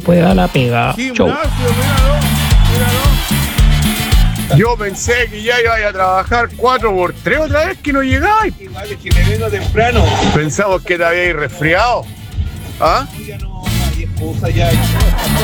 después a la pega. Chau. Yo pensé que ya iba a trabajar 4x3 otra vez que no llegáis. Igual es que me vengo temprano. Pensamos que te habíais resfriado. ¿Ah? Ya no hay excusa ya.